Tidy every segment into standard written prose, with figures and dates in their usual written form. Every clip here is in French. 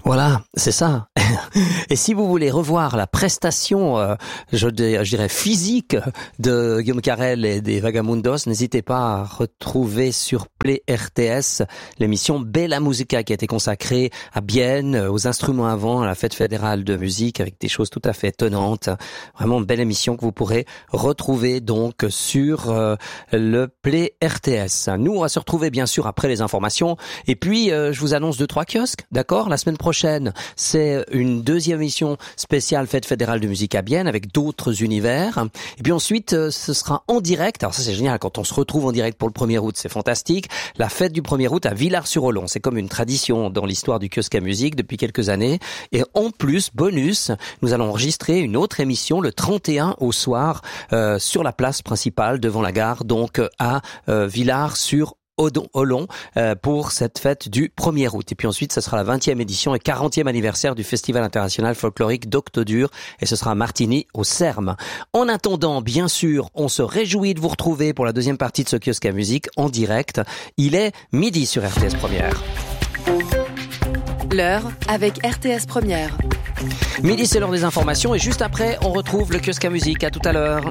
Voilà, c'est ça. Et si vous voulez revoir la prestation, je dirais physique de Guillaume Carrel et des Vagamundos, n'hésitez pas à retrouver sur Play RTS l'émission Bella Musica qui a été consacrée à Bienne, aux instruments à vent, à la fête fédérale de musique avec des choses tout à fait étonnantes. Vraiment une belle émission que vous pourrez retrouver donc sur le Play RTS. Nous, on va se retrouver bien sûr après les informations. Et puis, je vous annonce 2-3 kiosques, d'accord ? La semaine prochaine, c'est une deuxième émission spéciale Fête fédérale de musique à Bienne avec d'autres univers. Et puis ensuite, ce sera en direct. Alors ça, c'est génial quand on se retrouve en direct pour le 1er août, c'est fantastique. La fête du 1er août à Villars-sur-Olon. C'est comme une tradition dans l'histoire du kiosque à musique depuis quelques années. Et en plus, bonus, nous allons enregistrer une autre émission le 31 au soir sur la place principale devant la gare, donc à Villars-sur-Olon pour cette fête du 1er août. Et puis ensuite, ce sera la 20e édition et 40e anniversaire du Festival international folklorique d'Octodur et ce sera à Martigny au Serme. En attendant, bien sûr, on se réjouit de vous retrouver pour la deuxième partie de ce kiosque à musique en direct. Il est midi sur RTS Première. L'heure avec RTS Première. Midi, c'est l'heure des informations et juste après, on retrouve le kiosque à musique. À tout à l'heure.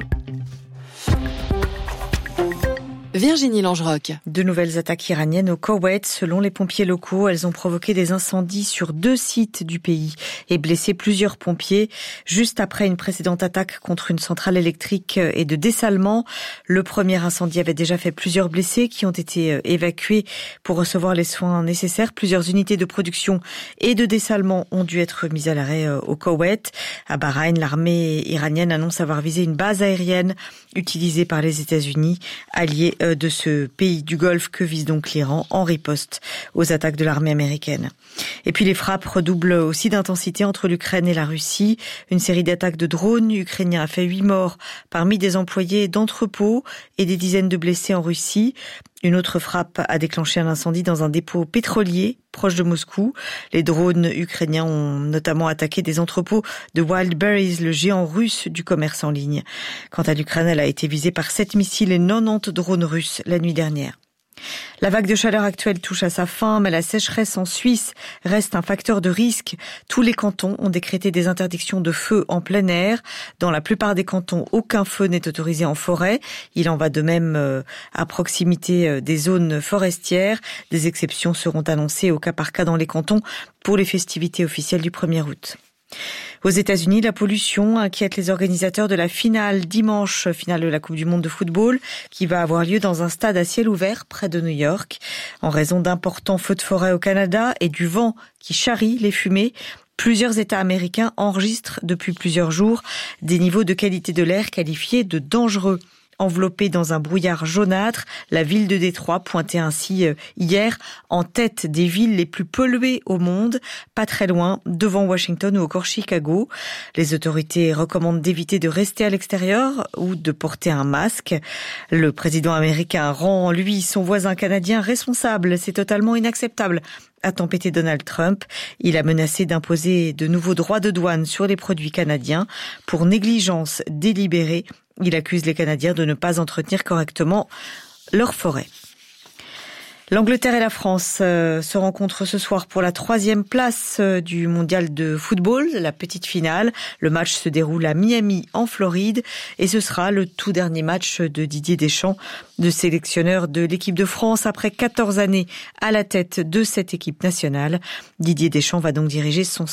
Virginie Langeroc. De nouvelles attaques iraniennes au Koweït. Selon les pompiers locaux, elles ont provoqué des incendies sur 2 sites du pays et blessé plusieurs pompiers. Juste après une précédente attaque contre une centrale électrique et de dessalement, le premier incendie avait déjà fait plusieurs blessés qui ont été évacués pour recevoir les soins nécessaires. Plusieurs unités de production et de dessalement ont dû être mises à l'arrêt au Koweït. À Bahreïn, l'armée iranienne annonce avoir visé une base aérienne utilisée par les États-Unis, alliés de ce pays du Golfe que vise donc l'Iran en riposte aux attaques de l'armée américaine. Et puis les frappes redoublent aussi d'intensité entre l'Ukraine et la Russie. Une série d'attaques de drones ukrainiens a fait 8 morts parmi des employés d'entrepôts et des dizaines de blessés en Russie. Une autre frappe a déclenché un incendie dans un dépôt pétrolier proche de Moscou. Les drones ukrainiens ont notamment attaqué des entrepôts de Wildberries, le géant russe du commerce en ligne. Quant à l'Ukraine, elle a été visée par 7 missiles et 90 drones russes la nuit dernière. La vague de chaleur actuelle touche à sa fin, mais la sécheresse en Suisse reste un facteur de risque. Tous les cantons ont décrété des interdictions de feu en plein air. Dans la plupart des cantons, aucun feu n'est autorisé en forêt. Il en va de même à proximité des zones forestières. Des exceptions seront annoncées au cas par cas dans les cantons pour les festivités officielles du 1er août. Aux États-Unis, la pollution inquiète les organisateurs de la finale dimanche, finale de la Coupe du Monde de football, qui va avoir lieu dans un stade à ciel ouvert près de New York. En raison d'importants feux de forêt au Canada et du vent qui charrie les fumées, plusieurs États américains enregistrent depuis plusieurs jours des niveaux de qualité de l'air qualifiés de dangereux. Enveloppée dans un brouillard jaunâtre, la ville de Détroit pointait ainsi hier en tête des villes les plus polluées au monde, pas très loin, devant Washington ou encore Chicago. Les autorités recommandent d'éviter de rester à l'extérieur ou de porter un masque. Le président américain rend, lui, son voisin canadien responsable. C'est totalement inacceptable, a tempêté Donald Trump. Il a menacé d'imposer de nouveaux droits de douane sur les produits canadiens pour négligence délibérée. Il accuse les Canadiens de ne pas entretenir correctement leurs forêts. L'Angleterre et la France se rencontrent ce soir pour la 3e place du mondial de football, la petite finale. Le match se déroule à Miami, en Floride, et ce sera le tout dernier match de Didier Deschamps, le sélectionneur de l'équipe de France après 14 années à la tête de cette équipe nationale. Didier Deschamps va donc diriger son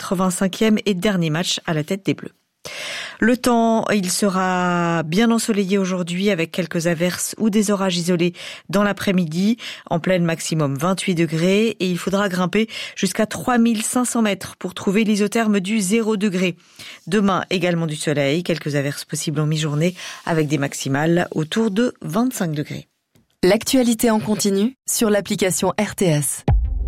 185e et dernier match à la tête des Bleus. Le temps, il sera bien ensoleillé aujourd'hui avec quelques averses ou des orages isolés dans l'après-midi. En pleine, maximum 28 degrés et il faudra grimper jusqu'à 3500 mètres pour trouver l'isotherme du 0 degré. Demain, également du soleil, quelques averses possibles en mi-journée avec des maximales autour de 25 degrés. L'actualité en continu sur l'application RTS.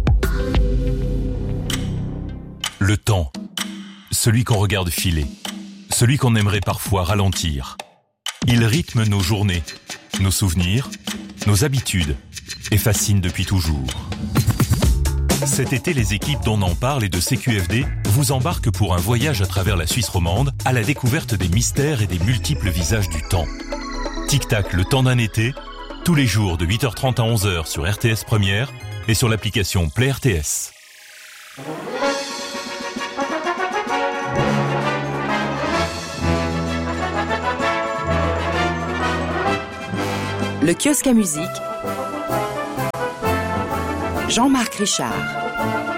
Le temps, celui qu'on regarde filer. Celui qu'on aimerait parfois ralentir. Il rythme nos journées, nos souvenirs, nos habitudes et fascine depuis toujours. Cet été, les équipes d'On en parle et de CQFD vous embarquent pour un voyage à travers la Suisse romande à la découverte des mystères et des multiples visages du temps. Tic-tac, le temps d'un été, tous les jours de 8h30 à 11h sur RTS Première et sur l'application Play RTS. Le kiosque à musique, Jean-Marc Richard.